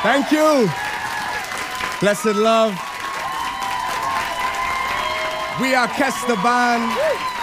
Thank you. Blessed love. We are Kester Band.